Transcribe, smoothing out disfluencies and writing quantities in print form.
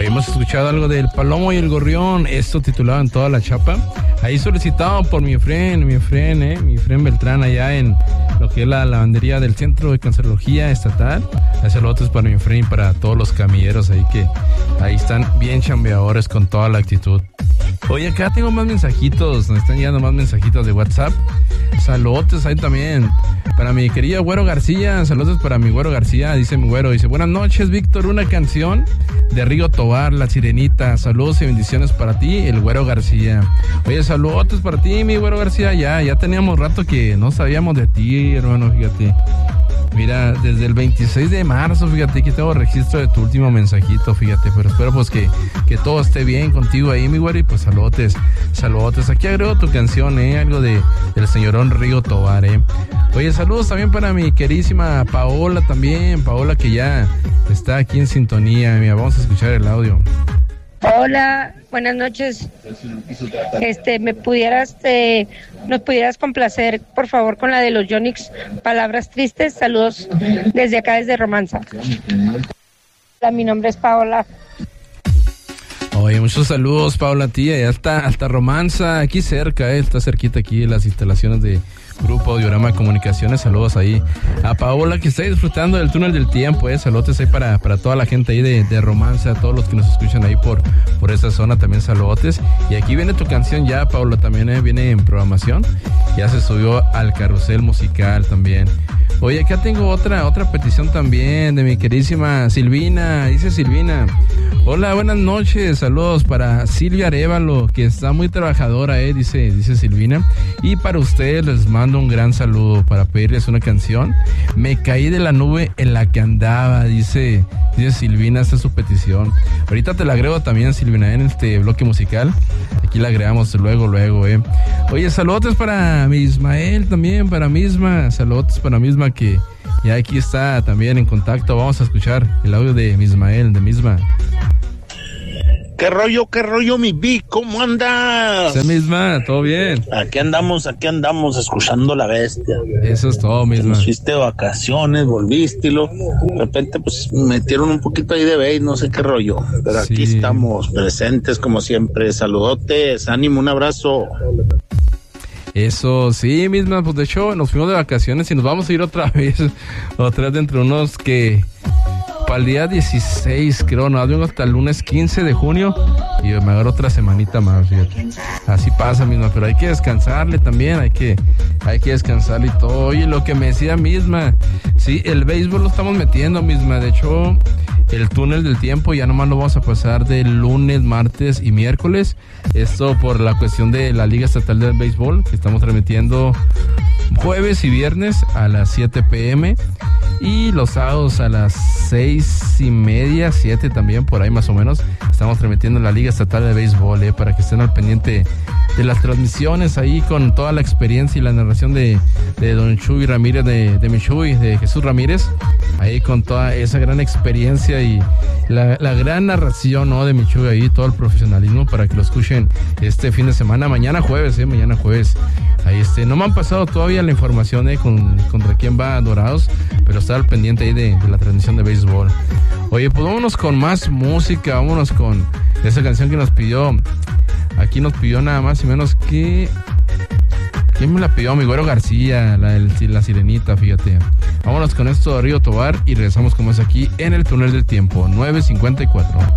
hemos escuchado algo del Palomo y el Gorrión, esto titulado En Toda la Chapa. Ahí solicitado por mi friend Beltrán, allá en lo que es la lavandería del Centro de Cancerología Estatal. Saludos para mi friend y para todos los camilleros ahí que ahí están bien chambeadores con toda la actitud. Oye, acá tengo más mensajitos, me están llegando más mensajitos de WhatsApp. Saludos ahí también para mi querido Güero García. Saludos para mi Güero García, dice mi Güero. Dice, buenas noches, Víctor, una canción de Rigo Tobar, La Sirenita. Saludos y bendiciones para ti, el Güero García. Oye, saludos para ti, mi Güero García. Ya teníamos rato que no sabíamos de ti, hermano, fíjate. Mira, desde el 26 de marzo, fíjate que tengo registro de tu último mensajito, fíjate, pero espero pues que todo esté bien contigo ahí, mi güey, y pues saludotes. Aquí agrego tu canción, algo del señorón Rigo Tobar, Oye, saludos también para mi queridísima Paola también, Paola que ya está aquí en sintonía, mira, vamos a escuchar el audio. Hola, buenas noches. Nos pudieras complacer, por favor, con la de los Yonix, Palabras Tristes. Saludos desde acá, desde Romanza. Hola, mi nombre es Paola. Oye, muchos saludos, Paola, tía, ya está hasta Romanza, aquí cerca, está cerquita aquí las instalaciones de Grupo Audiorama Comunicaciones. Saludos ahí a Paola que está disfrutando del túnel del tiempo, saludos ahí para toda la gente ahí de Romanza, a todos los que nos escuchan ahí por esa zona también, saludos. Y aquí viene tu canción ya, Paola, también viene en programación, ya se subió al carrusel musical también. Oye, acá tengo otra petición también de mi queridísima Silvina. Dice Silvina, hola, buenas noches, saludos para Silvia Arévalo, que está muy trabajadora, dice Silvina. Y para ustedes les mando un gran saludo para pedirles una canción. Me caí de la nube en la que andaba, dice Silvina, esta es su petición. Ahorita te la agrego también, Silvina, en este bloque musical. Aquí la agregamos luego, Oye, saludos para mi Ismael también, para Misma, saludos para Misma que ya aquí está también en contacto. Vamos a escuchar el audio de Ismael, de Misma. ¿Qué rollo, mi Vic? ¿Cómo andas? ¿Sí, Misma? ¿Todo bien? Aquí andamos, escuchando La Bestia. Eso es todo, Misma. Nos fuiste de vacaciones, volviste, de repente, pues, metieron un poquito ahí de bass, no sé qué rollo. Pero sí, aquí estamos, presentes como siempre. Saludotes, ánimo, un abrazo. Eso, sí, Misma, pues de hecho nos fuimos de vacaciones y nos vamos a ir otra vez dentro de unos que... Para el día 16, creo, nos vengo hasta el lunes 15 de junio y me agarro otra semanita más, fíjate. Así pasa, Misma, pero hay que descansarle también, hay que descansarle y todo. Oye, lo que me decía Misma, sí, el béisbol lo estamos metiendo, Misma, de hecho, el túnel del tiempo ya nomás lo vamos a pasar de lunes, martes y miércoles. Esto por la cuestión de la Liga Estatal del Béisbol, que estamos transmitiendo jueves y viernes a las 7 p.m. y los sábados a las 6:30, 7 también, por ahí más o menos. Estamos transmitiendo la Liga Estatal de Béisbol, para que estén al pendiente de las transmisiones ahí con toda la experiencia y la narración de don Chuy Ramírez, de mi Chuy, de Jesús Ramírez, ahí con toda esa gran experiencia y la gran narración, ¿no?, de mi Chuy ahí, todo el profesionalismo para que lo escuchen este fin de semana, mañana jueves. Ahí no me han pasado todavía la información contra quién va Dorados, pero está al pendiente ahí de la transmisión de béisbol. Oye, pues vámonos con más música, vámonos con esa canción que nos pidió. Aquí nos pidió nada más y menos que... ¿Quién me la pidió? Mi Güero García, la Sirenita, fíjate. Vámonos con esto de Rigo Tobar y regresamos como es aquí en el túnel del tiempo, 9:54.